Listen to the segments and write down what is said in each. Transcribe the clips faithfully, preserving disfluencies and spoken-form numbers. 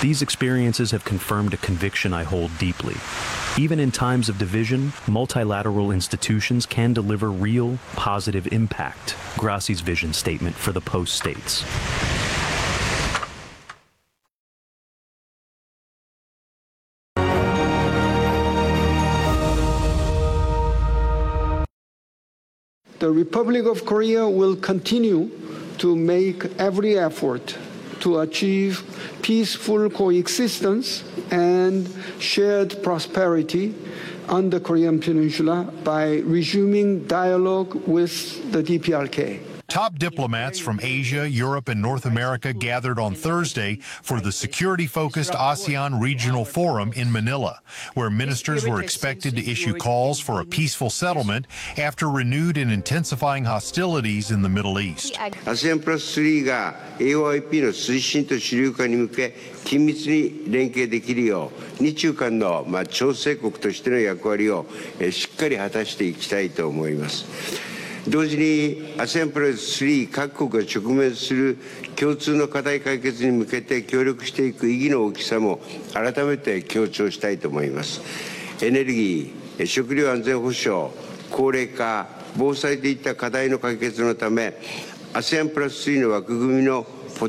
These experiences have confirmed a conviction I hold deeply. Even in times of division, multilateral institutions can deliver real, positive impact. Grassi's vision statement for the Post states. The Republic of Korea will continue to make every effort to achieve peaceful coexistence and shared prosperity on the Korean Peninsula by resuming dialogue with the D P R K. Top diplomats from Asia, Europe, and North America gathered on Thursday for the security-focused ASEAN Regional Forum in Manila, where ministers were expected to issue calls for a peaceful settlement after renewed and intensifying hostilities in the Middle East. ASEAN Plus スリーが エーオーアイピー の推進と主流化に向け緊密に連携できるよう日中間の、まあ、調整国としての役割を、えー、しっかり果たしていきたいと思います。同時に アセアン プラススリー各国が直面する共通の課題解決に向けて協力していく意義の大きさも改めて強調したいと思います。エネルギー、食料安全保障、高齢化、防災といった課題の解決のため アセアン プラススリーの枠組みの The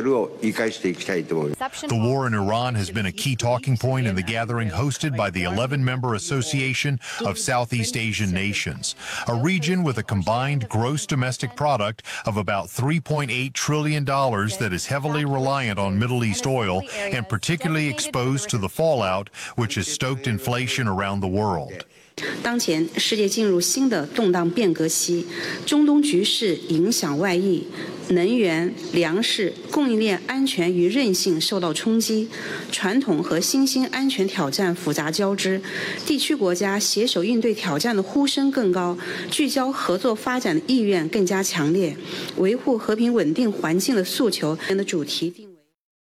war in Iran has been a key talking point in the gathering hosted by the eleven-member Association of Southeast Asian Nations, a region with a combined gross domestic product of about three point eight trillion dollars that is heavily reliant on Middle East oil and particularly exposed to the fallout, which has stoked inflation around the world. 当前世界进入新的动荡变革期，中东局势影响外溢，能源、粮食供应链安全与韧性受到冲击，传统和新兴安全挑战复杂交织，地区国家携手应对挑战的呼声更高，聚焦合作发展的意愿更加强烈，维护和平稳定环境的诉求的主题定。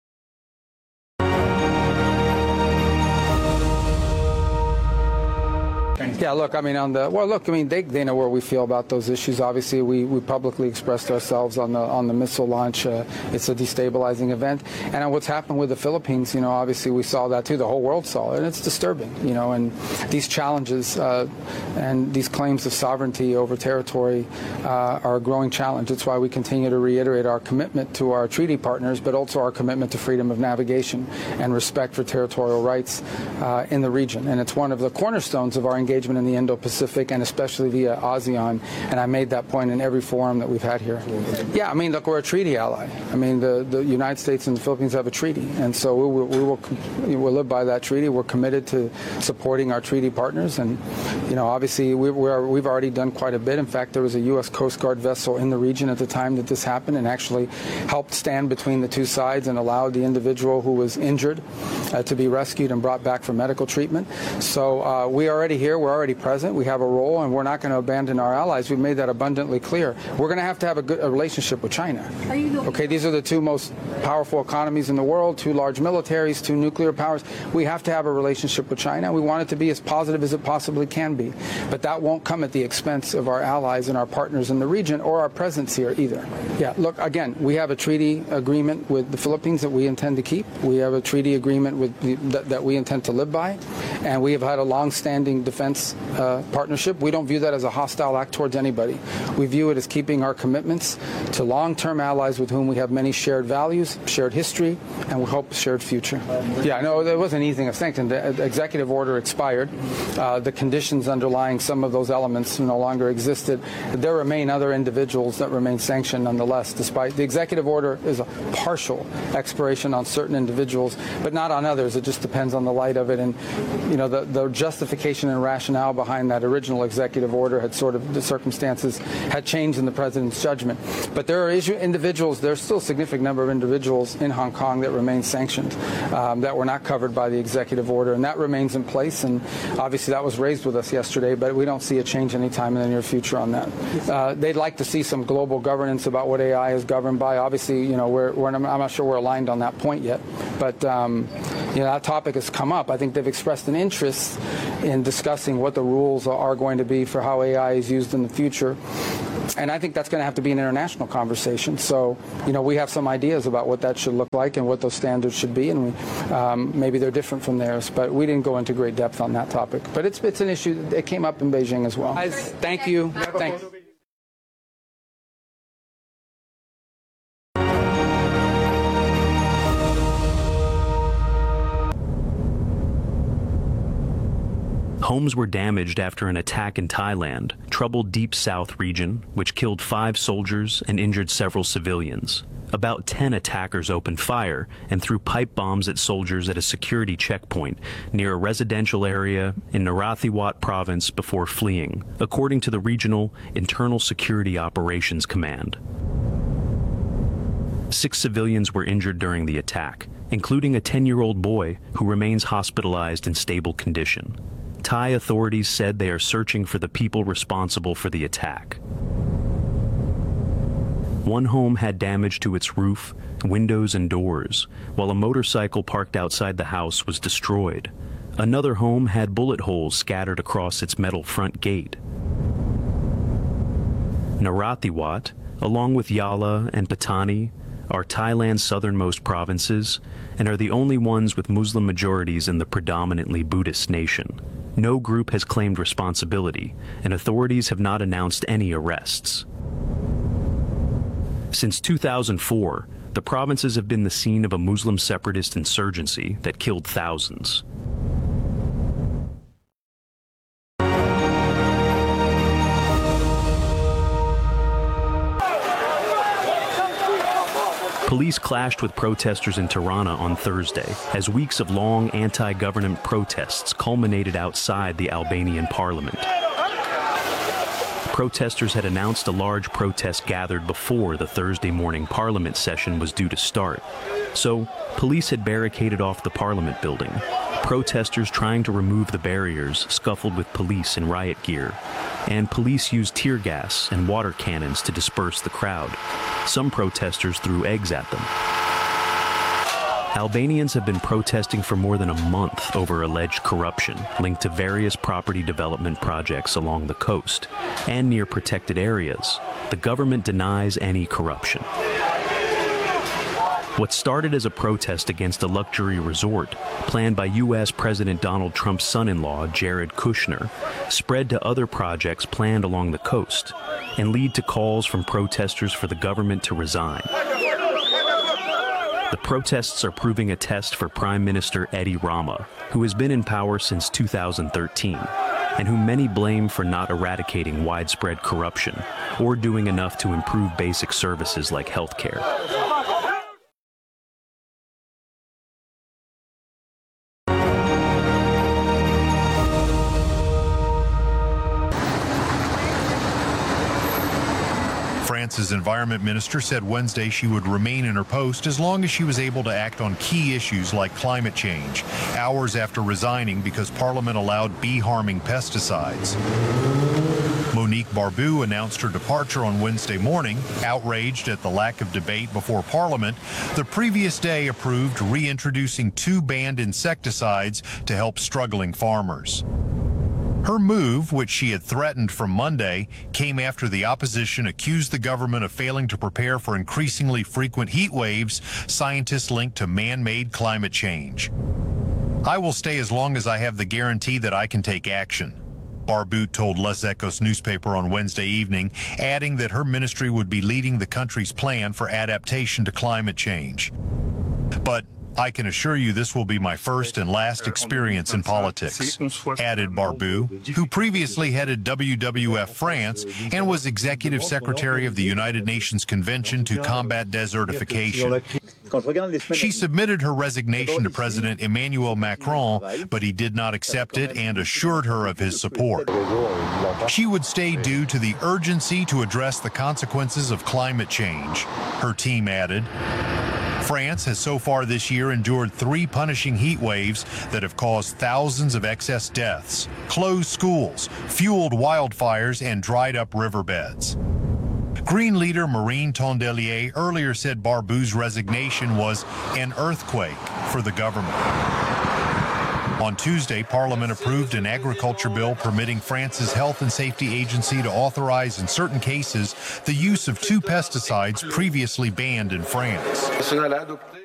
Yeah, look, I mean, on the well, look, I mean, they they know where we feel about those issues. Obviously, we, we publicly expressed ourselves on the on the missile launch. Uh, it's a destabilizing event, and uh, what's happened with the Philippines, you know, obviously we saw that too. The whole world saw it, and it's disturbing, you know. And these challenges uh, and these claims of sovereignty over territory uh, are a growing challenge. That's why we continue to reiterate our commitment to our treaty partners, but also our commitment to freedom of navigation and respect for territorial rights uh, in the region. And it's one of the cornerstones of our engagement in the Indo-Pacific, and especially via ASEAN, and I made that point in every forum that we've had here. Yeah, I mean, look, we're a treaty ally. I mean, the, the United States and the Philippines have a treaty, and so we will, we will we'll live by that treaty. We're committed to supporting our treaty partners, and, you know, obviously we, we're, we've already done quite a bit. In fact, there was a U S Coast Guard vessel in the region at the time that this happened and actually helped stand between the two sides and allowed the individual who was injured uh, to be rescued and brought back for medical treatment. So uh, we're already here. We're already present. We have a role, and we're not going to abandon our allies. We've made that abundantly clear. We're going to have to have a good a relationship with China. Okay, these are the two most powerful economies in the world, two large militaries, two nuclear powers. We have to have a relationship with China. We want it to be as positive as it possibly can be. But that won't come at the expense of our allies and our partners in the region or our presence here either. Yeah, look, again, we have a treaty agreement with the Philippines that we intend to keep. We have a treaty agreement with the, that, that we intend to live by. And we have had a long-standing defense uh, partnership. We don't view that as a hostile act towards anybody. We view it as keeping our commitments to long-term allies with whom we have many shared values, shared history, and we hope shared future. Yeah, no, it wasn't easing of sanctions. The executive order expired. Uh, the conditions underlying some of those elements no longer existed. There remain other individuals that remain sanctioned nonetheless, despite the executive order is a partial expiration on certain individuals, but not on others. It just depends on the light of it. And, you know, the, the justification and rationale behind that original executive order had sort of, the circumstances had changed in the president's judgment. But there are issue, individuals, there's still a significant number of individuals in Hong Kong that remain sanctioned, um, that were not covered by the executive order, and that remains in place. And obviously that was raised with us yesterday, but we don't see a change anytime in the near future on that. Uh, they'd like to see some global governance about what A I is governed by. Obviously, you know, we're, we're, I'm not sure we're aligned on that point yet, but um, you know, that topic has come up. I think they've expressed an interest in discussing what the rules are going to be for how A I is used in the future. and I think that's going to have to be an international conversation. So, you know, we have some ideas about what that should look like and what those standards should be, and we, um, maybe they're different from theirs, but we didn't go into great depth on that topic. But it's, it's an issue that came up in Beijing as well. Guys, thank you. Thanks. Homes were damaged after an attack in Thailand, troubled Deep South region, which killed five soldiers and injured several civilians. About ten attackers opened fire and threw pipe bombs at soldiers at a security checkpoint near a residential area in Narathiwat province before fleeing, according to the Regional Internal Security Operations Command. Six civilians were injured during the attack, including a ten-year-old boy who remains hospitalized in stable condition. Thai authorities said they are searching for the people responsible for the attack. One home had damage to its roof, windows, and doors, while a motorcycle parked outside the house was destroyed. Another home had bullet holes scattered across its metal front gate. Narathiwat, along with Yala and Pattani, are Thailand's southernmost provinces and are the only ones with Muslim majorities in the predominantly Buddhist nation. No group has claimed responsibility, and authorities have not announced any arrests. Since two thousand four, the provinces have been the scene of a Muslim separatist insurgency that killed thousands. Police clashed with protesters in Tirana on Thursday as weeks of long anti-government protests culminated outside the Albanian parliament. Protesters had announced a large protest gathered before the Thursday morning parliament session was due to start, so police had barricaded off the parliament building. Protesters trying to remove the barriers scuffled with police in riot gear, and police used tear gas and water cannons to disperse the crowd. Some protesters threw eggs at them. Albanians have been protesting for more than a month over alleged corruption linked to various property development projects along the coast and near protected areas. The government denies any corruption. What started as a protest against a luxury resort planned by U S President Donald Trump's son-in-law, Jared Kushner, spread to other projects planned along the coast and lead to calls from protesters for the government to resign. The protests are proving a test for Prime Minister Edi Rama, who has been in power since two thousand thirteen, and whom many blame for not eradicating widespread corruption or doing enough to improve basic services like health care. France's environment minister said Wednesday she would remain in her post as long as she was able to act on key issues like climate change, hours after resigning because Parliament allowed bee-harming pesticides. Monique Barbu announced her departure on Wednesday morning, outraged at the lack of debate before Parliament. The previous day approved reintroducing two banned insecticides to help struggling farmers. Her move, which she had threatened from Monday, came after the opposition accused the government of failing to prepare for increasingly frequent heat waves, scientists linked to man-made climate change. I will stay as long as I have the guarantee that I can take action, Barbu told Les Echos newspaper on Wednesday evening, adding that her ministry would be leading the country's plan for adaptation to climate change. But I can assure you this will be my first and last experience in politics, added Barbu, who previously headed W W F France and was executive secretary of the United Nations Convention to Combat Desertification. She submitted her resignation to President Emmanuel Macron, but he did not accept it and assured her of his support. She would stay due to the urgency to address the consequences of climate change, her team added. France has so far this year endured three punishing heat waves that have caused thousands of excess deaths, closed schools, fueled wildfires, and dried up riverbeds. Green leader Marine Tondelier earlier said Barbu's resignation was an earthquake for the government. On Tuesday, Parliament approved an agriculture bill permitting France's Health and Safety Agency to authorize in certain cases the use of two pesticides previously banned in France.